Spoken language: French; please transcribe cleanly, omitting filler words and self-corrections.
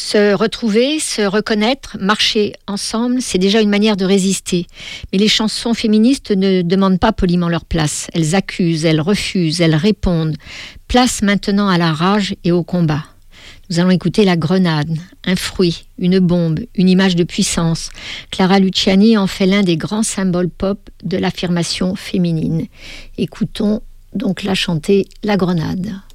Se retrouver, se reconnaître, marcher ensemble, c'est déjà une manière de résister. Mais les chansons féministes ne demandent pas poliment leur place. Elles accusent, elles refusent, elles répondent. Place maintenant à la rage et au combat. Nous allons écouter La Grenade, un fruit, une bombe, une image de puissance. Clara Luciani en fait l'un des grands symboles pop de l'affirmation féminine. Écoutons donc la chanter La Grenade.